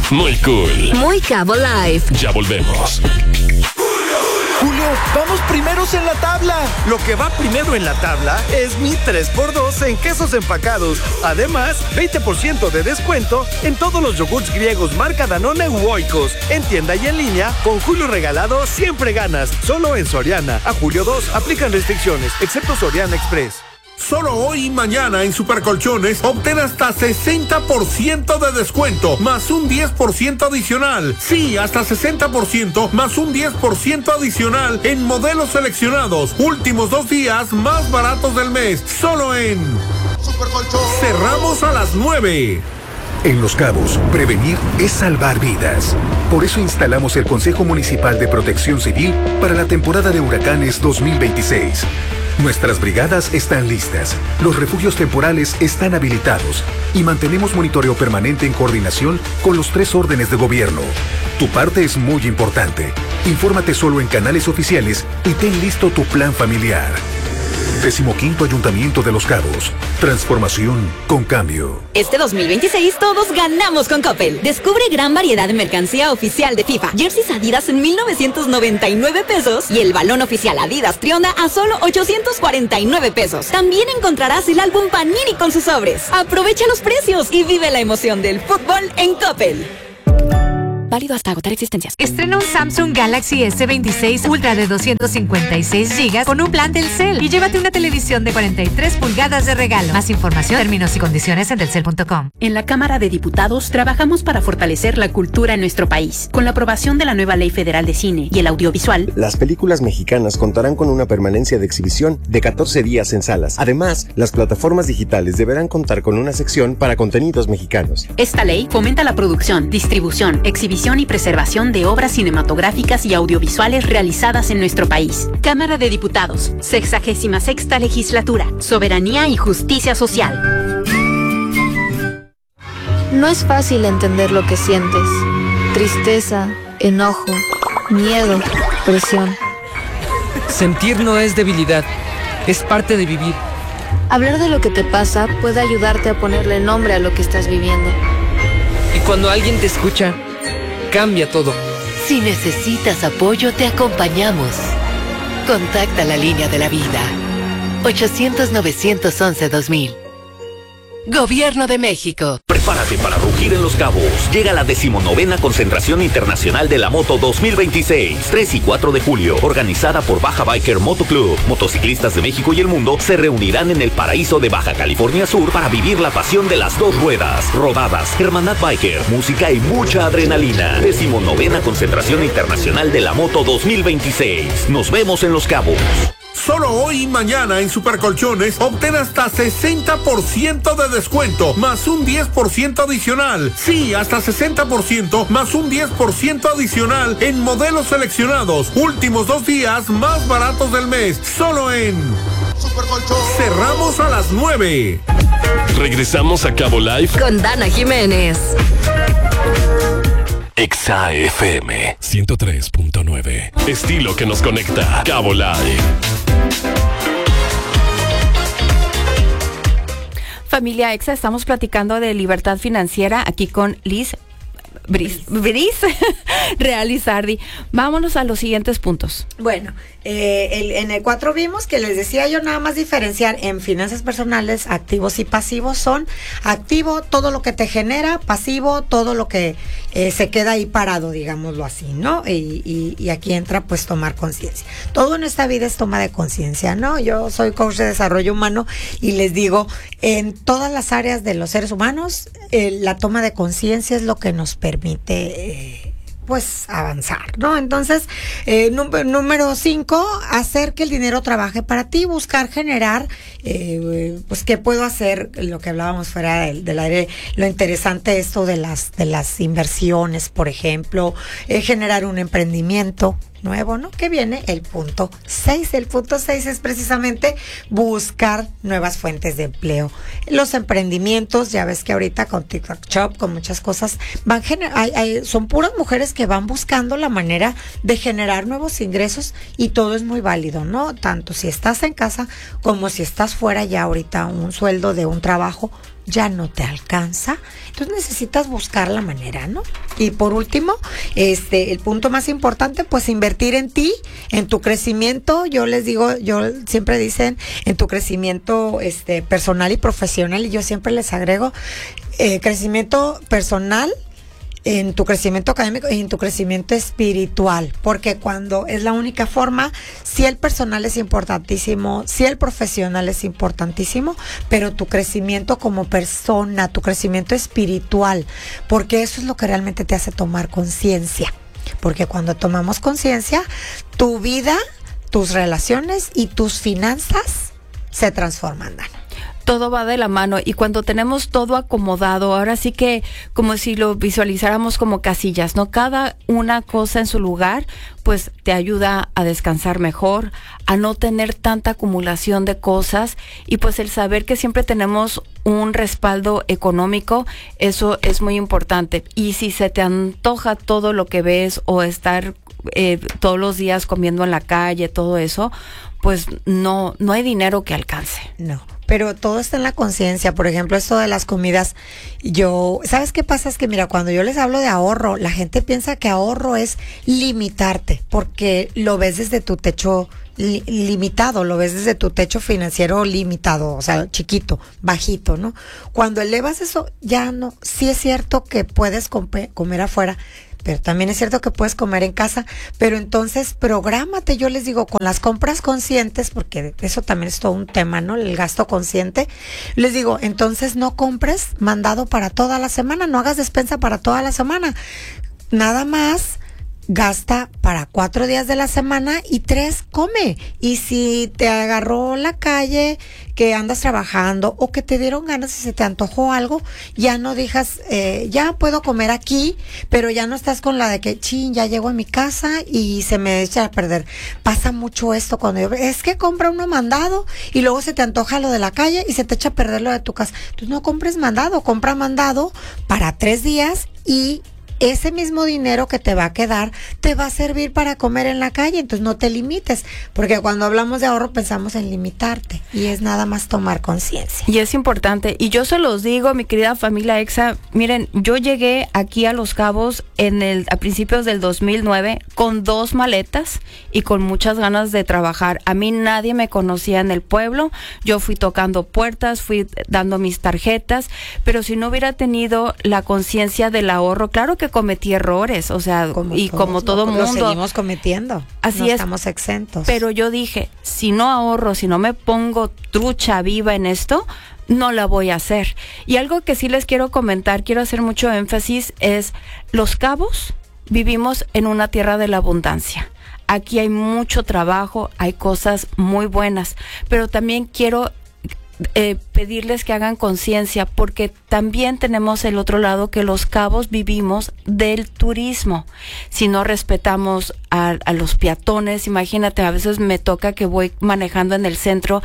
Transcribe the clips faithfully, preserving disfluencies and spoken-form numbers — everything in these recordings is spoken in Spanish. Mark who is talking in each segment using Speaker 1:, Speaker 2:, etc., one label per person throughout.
Speaker 1: Muy cool.
Speaker 2: Muy Cabo Life.
Speaker 1: Ya volvemos.
Speaker 3: Julio, vamos primeros en la tabla. Lo que va primero en la tabla es mi tres por dos en quesos empacados. Además, veinte por ciento de descuento en todos los yogurts griegos marca Danone u Oikos. En tienda y en línea, con Julio regalado siempre ganas. Solo en Soriana. A julio dos aplican restricciones, excepto Soriana Express.
Speaker 4: Solo hoy y mañana en Supercolchones obtén hasta sesenta por ciento de descuento, más un diez por ciento adicional. Sí, hasta sesenta por ciento más un diez por ciento adicional en modelos seleccionados. Últimos dos días más baratos del mes. Solo en Supercolchones. Cerramos a las nueve.
Speaker 5: En Los Cabos, prevenir es salvar vidas. Por eso instalamos el Consejo Municipal de Protección Civil para la temporada de huracanes dos mil veintiséis. Nuestras brigadas están listas, los refugios temporales están habilitados y mantenemos monitoreo permanente en coordinación con los tres órdenes de gobierno. Tu parte es muy importante. Infórmate solo en canales oficiales y ten listo tu plan familiar. Decimoquinto Ayuntamiento de Los Cabos. Transformación con cambio.
Speaker 2: Este dos mil veintiséis todos ganamos con Coppel. Descubre gran variedad de mercancía oficial de FIFA. Jerseys Adidas en mil novecientos noventa y nueve pesos y el balón oficial Adidas Trionda a solo ochocientos cuarenta y nueve pesos. También encontrarás el álbum Panini con sus sobres. Aprovecha los precios y vive la emoción del fútbol en Coppel. Válido hasta agotar existencias.
Speaker 6: Estrena un Samsung Galaxy ese veintiséis Ultra de doscientos cincuenta y seis gigas con un plan Telcel y llévate una televisión de cuarenta y tres pulgadas de regalo. Más información, términos y condiciones en telcel punto com.
Speaker 7: En la Cámara de Diputados trabajamos para fortalecer la cultura en nuestro país. Con la aprobación de la nueva Ley Federal de Cine y el Audiovisual,
Speaker 8: las películas mexicanas contarán con una permanencia de exhibición de catorce días en salas. Además, las plataformas digitales deberán contar con una sección para contenidos mexicanos.
Speaker 7: Esta ley fomenta la producción, distribución, exhibición y preservación de obras cinematográficas y audiovisuales realizadas en nuestro país. Cámara de Diputados, sexagésima sexta legislatura, soberanía y justicia social.
Speaker 9: No es fácil entender lo que sientes. Tristeza, enojo, miedo, presión.
Speaker 10: Sentir no es debilidad, es parte de vivir.
Speaker 9: Hablar de lo que te pasa puede ayudarte a ponerle nombre a lo que estás viviendo.
Speaker 10: Y cuando alguien te escucha, cambia todo.
Speaker 11: Si necesitas apoyo, te acompañamos. Contacta la línea de la vida. ochocientos, novecientos once, dos mil. Gobierno de México.
Speaker 12: Prepárate para rugir en Los Cabos. Llega la decimonovena Concentración Internacional de la Moto dos mil veintiséis, tres y cuatro de julio, organizada por Baja Biker Moto Club. Motociclistas de México y el mundo se reunirán en el paraíso de Baja California Sur para vivir la pasión de las dos ruedas, rodadas, hermandad biker, música y mucha adrenalina. Decimonovena Concentración Internacional de la Moto dos mil veintiséis. Nos vemos en Los Cabos.
Speaker 4: Solo hoy y mañana en Supercolchones obtén hasta sesenta por ciento de descuento, más un diez por ciento adicional. Sí, hasta sesenta por ciento más un diez por ciento adicional en modelos seleccionados. Últimos dos días más baratos del mes. Solo en Supercolchones. Cerramos a las nueve.
Speaker 1: Regresamos a Cabo Life
Speaker 2: con Dana Jiménez.
Speaker 1: Exa F M ciento tres punto nueve. Estilo que nos conecta. Cabo Live.
Speaker 13: Familia Exa, estamos platicando de libertad financiera aquí con Liz Briz, Briz Real Lizardi. Vámonos a los siguientes puntos.
Speaker 14: Bueno, eh, el, en el cuatro vimos que les decía yo nada más diferenciar en finanzas personales activos y pasivos. Son activo todo lo que te genera, pasivo todo lo que eh, se queda ahí parado, digámoslo así, ¿no? Y, y, y aquí entra pues tomar conciencia. Todo en esta vida es toma de conciencia, ¿no? Yo soy coach de desarrollo humano y les digo, en todas las áreas de los seres humanos, eh, la toma de conciencia es lo que nos permite eh, pues avanzar, ¿no? Entonces, eh, número cinco, hacer que el dinero trabaje para ti, buscar generar, eh, pues qué puedo hacer, lo que hablábamos fuera del, del aire, lo interesante esto de las de las inversiones, por ejemplo, eh, generar un emprendimiento nuevo, ¿no? Que viene el punto seis. El punto seis es precisamente buscar nuevas fuentes de empleo. Los emprendimientos, ya ves que ahorita con TikTok Shop, con muchas cosas, van gener- hay, hay, son puras mujeres que van buscando la manera de generar nuevos ingresos y todo es muy válido, ¿no? Tanto si estás en casa como si estás fuera ya ahorita un sueldo de un trabajo, ya no te alcanza, entonces necesitas buscar la manera, ¿no? Y por último, este, el punto más importante, pues invertir en ti, en tu crecimiento. Yo les digo, yo siempre dicen en tu crecimiento, este, personal y profesional, y yo siempre les agrego eh, crecimiento personal, en tu crecimiento académico y en tu crecimiento espiritual, porque cuando es la única forma, sí el personal es importantísimo, sí el profesional es importantísimo, pero tu crecimiento como persona, tu crecimiento espiritual, porque eso es lo que realmente te hace tomar conciencia, porque cuando tomamos conciencia, tu vida, tus relaciones y tus finanzas se transforman, Dana.
Speaker 13: Todo va de la mano, y cuando tenemos todo acomodado, ahora sí que como si lo visualizáramos como casillas, ¿no? Cada una cosa en su lugar, pues te ayuda a descansar mejor, a no tener tanta acumulación de cosas, y pues el saber que siempre tenemos un respaldo económico, eso es muy importante. Y si se te antoja todo lo que ves o estar eh, todos los días comiendo en la calle, todo eso, pues no, no hay dinero que alcance.
Speaker 14: No. Pero todo está en la conciencia. Por ejemplo, esto de las comidas, yo, ¿sabes qué pasa? Es que mira, cuando yo les hablo de ahorro, la gente piensa que ahorro es limitarte, porque lo ves desde tu techo li- limitado, lo ves desde tu techo financiero limitado, o sea, chiquito, bajito, ¿no? Cuando elevas eso, ya no, sí es cierto que puedes com- comer afuera, pero también es cierto que puedes comer en casa, pero entonces prográmate, yo les digo, con las compras conscientes, porque eso también es todo un tema, ¿no? El gasto consciente. Les digo, entonces no compres mandado para toda la semana, no hagas despensa para toda la semana. Nada más gasta para cuatro días de la semana y tres come. Y si te agarró la calle, que andas trabajando o que te dieron ganas y se te antojó algo, ya no digas, eh, ya puedo comer aquí, pero ya no estás con la de que, chin, ya llego a mi casa y se me echa a perder. Pasa mucho esto cuando yo, es que compra uno mandado y luego se te antoja lo de la calle y se te echa a perder lo de tu casa. Entonces no compres mandado, compra mandado para tres días y ese mismo dinero que te va a quedar te va a servir para comer en la calle, entonces no te limites, porque cuando hablamos de ahorro pensamos en limitarte y es nada más tomar conciencia.
Speaker 13: Y es importante, y yo se los digo, mi querida familia Exa, miren, yo llegué aquí a Los Cabos en el a principios del dos mil nueve con dos maletas y con muchas ganas de trabajar. A mí nadie me conocía en el pueblo, yo fui tocando puertas, fui dando mis tarjetas, pero si no hubiera tenido la conciencia del ahorro, claro que cometí errores, o sea,
Speaker 14: como
Speaker 13: y
Speaker 14: todos,
Speaker 13: como todo
Speaker 14: lo,
Speaker 13: mundo.
Speaker 14: Lo seguimos cometiendo.
Speaker 13: Así
Speaker 14: no
Speaker 13: es.
Speaker 14: Estamos exentos.
Speaker 13: Pero yo dije, si no ahorro, si no me pongo trucha viva en esto, no la voy a hacer. Y algo que sí les quiero comentar, quiero hacer mucho énfasis, es Los Cabos vivimos en una tierra de la abundancia. Aquí hay mucho trabajo, hay cosas muy buenas, pero también quiero Eh, pedirles que hagan conciencia, porque también tenemos el otro lado, que Los Cabos vivimos del turismo. Si no respetamos a, a los peatones, imagínate, a veces me toca que voy manejando en el centro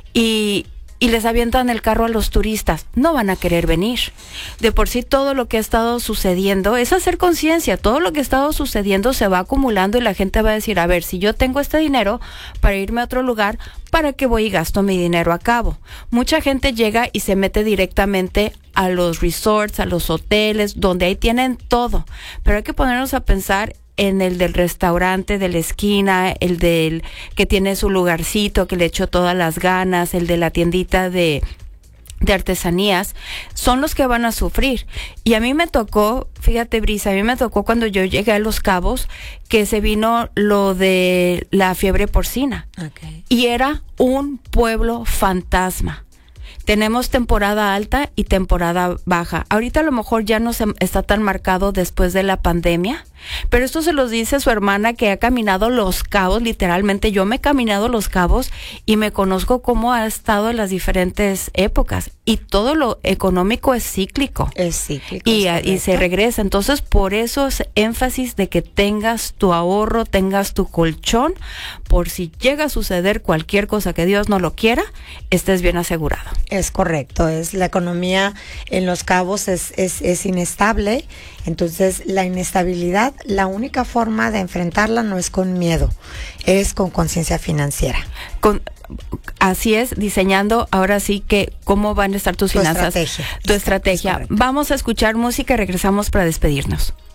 Speaker 13: y y les avientan el carro a los turistas, no van a querer venir. De por sí todo lo que ha estado sucediendo es hacer conciencia, todo lo que ha estado sucediendo se va acumulando y la gente va a decir, a ver, si yo tengo este dinero para irme a otro lugar, ¿para qué voy y gasto mi dinero a cabo? Mucha gente llega y se mete directamente a los resorts, a los hoteles, donde ahí tienen todo, pero hay que ponernos a pensar en el del restaurante de la esquina, el del que tiene su lugarcito, que le echó todas las ganas, el de la tiendita de, de artesanías, son los que van a sufrir. Y a mí me tocó, fíjate Brisa, a mí me tocó cuando yo llegué a Los Cabos, que se vino lo de la fiebre porcina. Okay. Y era un pueblo fantasma. Tenemos temporada alta y temporada baja. Ahorita a lo mejor ya no se está tan marcado después de la pandemia, pero esto se los dice su hermana que ha caminado Los Cabos, literalmente. Yo me he caminado Los Cabos y me conozco cómo ha estado en las diferentes épocas. Y todo lo económico es cíclico.
Speaker 14: Es cíclico.
Speaker 13: Y, y se regresa. Entonces, por eso es énfasis de que tengas tu ahorro, tengas tu colchón, por si llega a suceder cualquier cosa que Dios no lo quiera, estés bien asegurado.
Speaker 14: Es correcto, es la economía en Los Cabos es, es, es inestable, entonces la inestabilidad, la única forma de enfrentarla no es con miedo, es con conciencia financiera.
Speaker 13: Con, Así es, diseñando ahora sí que cómo van a estar tus
Speaker 14: Tu
Speaker 13: finanzas,
Speaker 14: estrategia.
Speaker 13: tu estrategia. Vamos a escuchar música y regresamos para despedirnos.